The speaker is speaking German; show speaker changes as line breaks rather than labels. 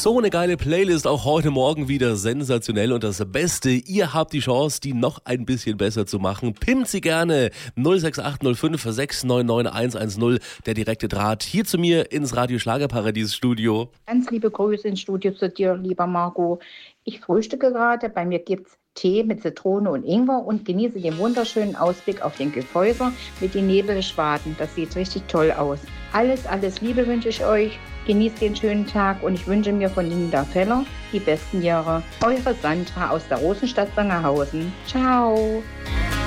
So eine geile Playlist, auch heute Morgen wieder sensationell. Und das Beste, ihr habt die Chance, die noch ein bisschen besser zu machen. Pimmt sie gerne 06805 699 110, der direkte Draht hier zu mir ins Radio Schlagerparadies Studio.
Ganz liebe Grüße ins Studio zu dir, lieber Marco. Ich frühstücke gerade, bei mir gibt's Tee mit Zitrone und Ingwer und genieße den wunderschönen Ausblick auf den Gefäuser mit den Nebelschwaden. Das sieht richtig toll aus. Alles Liebe wünsche ich euch. Genießt den schönen Tag und ich wünsche mir von Linda Feller die besten Jahre. Eure Sandra aus der Rosenstadt Sangerhausen. Ciao.